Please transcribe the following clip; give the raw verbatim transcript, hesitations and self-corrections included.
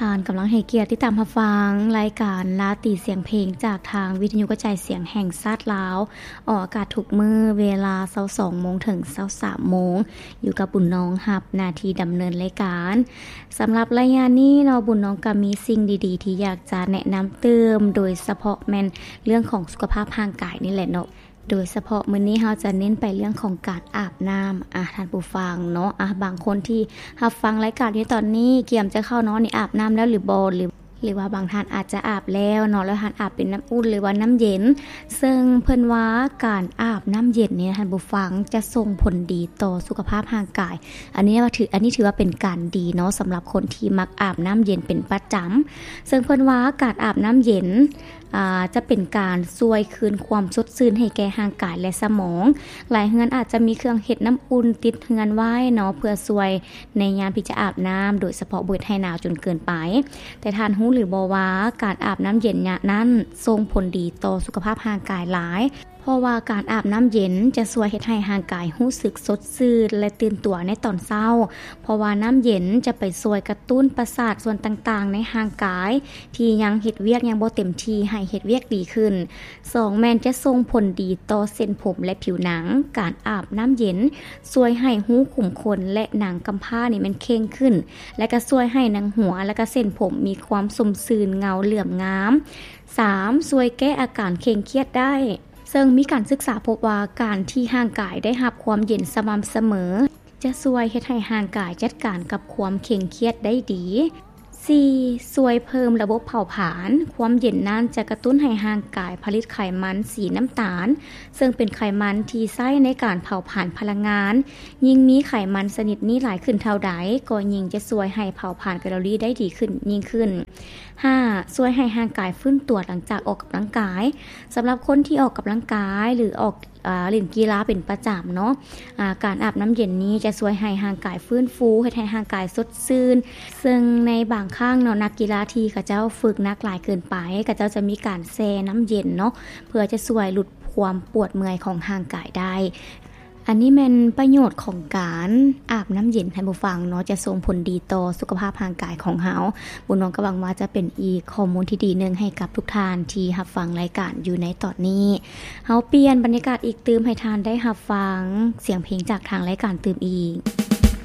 านกำลังให้เกียรติติดตามรับฟังรายการลาตีเสียงเพลงจากทางวิทยุกระจายเสียงแห่งชาติลาวออกอากาศทุกมื้อเวลา ยี่สิบสองโมง ถึง ยี่สิบสามโมงอยู่กับบุญน้องหับหน้าที่ดำเนินรายการสำหรับรายงานนี้เนาะบุญน้องก็มีสิ่งดีๆที่อยากจะแนะนำเติมโดยเฉพาะแม่นเรื่องของสุขภาพร่างกายนี่แหละเนาะโดยเฉพาะมื้อนี้เราจะเน้นไปเรื่องของการอาบน้ำอ่ะท่านผู้ฟังเนาะอ่ะบางคนที่รับฟังรายการนี้ตอนนี้เกี่ยมจะเข้านอนนี่อาบน้ำแล้วหรือบ่หรือหรือว่าบางท่านอาจจะอาบแล้วเนาะแล้วท่านอาบเป็นน้ำอุ่นหรือว่าน้ำเย็นซึ่งเพิ่นว่าการอาบน้ำเย็นนี่ท่านผู้ฟังจะส่งผลดีต่อสุขภาพร่างกายอันนี้ว่าถืออันนี้ถือว่าเป็นการดีเนาะสำหรับคนที่มักอาบน้ำเย็นเป็นประจำซึ่งเพิ่นว่าการอาบน้ำเย็นอ่าจะเป็นการช่วยคืนความสดชื่นให้แก่ร่างกายและสมองหลายเฮือนอาจจะมีเครื่องเฮ็ดน้ำอุ่นติดเฮือนไว้เนาะเพื่อช่วยในยามที่จะอาบน้ำโดยเฉพาะบ่ให้หนาวจนเกินไปแต่ท่านรู้หรือบ่ว่าการอาบน้ำเย็นเนี่ยนั้นส่งผลดีต่อสุขภาพร่างกายหลายเพราะว่าการอาบน้ำเย็นจะช่วยเฮ็ดให้ร่างกายรู้สึกสดชื่นและตื่นตัวในตอนเช้าเพราะว่าน้ำเย็นจะไปช่วยกระตุ้นประสาทส่วนต่างๆในร่างกายที่ยังเฮ็ดเวียกยังบ่เต็มที่ให้เฮ็ดเวียกดีขึ้นสองแม่นจะส่งผลดีต่อเส้นผมและผิวหนังการอาบน้ำเย็นช่วยให้หูขุมขนและหนังกำพร้านี่มันเข่งขึ้นและก็ช่วยให้หนังหัวและก็เส้นผมมีความสมชื่นเงาเหลื่อมงามสามช่วยแก้อาการเคร่งเครียดได้ซึ่งมีการศึกษาพบว่าการที่ร่างกายได้รับความเย็นสม่ำเสมอจะช่วยเฮ็ดให้ร่างกายจัดการกับความเคร่งเครียดได้ดีสี่ช่วยเพิ่มระบบเผาผลาญความเย็นนั้นจะกระตุ้นให้ร่างกายผลิตไขมันสีน้ำตาลซึ่งเป็นไขมันที่ใช้ในการเผาผลาญพลังงานยิ่งมีไขมันชนิดนี้หลายขึ้นเท่าใดก็ยิ่งจะช่วยให้เผาผลาญแคลอรี่ได้ดีขึ้นยิ่งขึ้นห้าช่วยให้ร่างกายฟื้นตัวหลังจากออกกำลังกายสำหรับคนที่ออกกำลังกายหรือออกอ่าเล่นกีฬาเป็นประจำเนาะอ่าการอาบน้ำเย็นนี้จะช่วยให้ร่างกายฟื้นฟูให้ให้ร่างกายสดชื่นซึ่งในบางครั้งเนาะนักกีฬาที่เขาเจ้าฝึกหนักหลายเกินไปเขาเจ้าจะมีการแช่น้ำเย็นเนาะเพื่อจะช่วยลดความปวดเมื่อยของร่างกายได้อันนี้เป็นประโยชน์ของการอาบน้ำเย็นให้ผู้ฟังเนาะจะส่งผลดีต่อสุขภาพร่างกายของเฮาบุญน้องก็หวังว่าจะเป็นอีกข้อมูลที่ดีนึงให้กับทุกท่านที่รับฟังรายการอยู่ในตอนนี้เฮาเปลี่ยนบรรยากาศอีกตื่มให้ท่านได้รับฟังเสียงเพลงจากทางรายการตื่มอีก